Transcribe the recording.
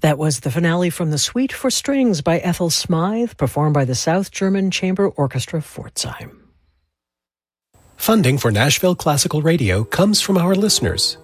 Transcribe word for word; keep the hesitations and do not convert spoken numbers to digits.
That was the finale from the Suite for Strings by Ethel Smythe, performed by the South German Chamber Orchestra Pforzheim. Funding for Nashville Classical Radio comes from our listeners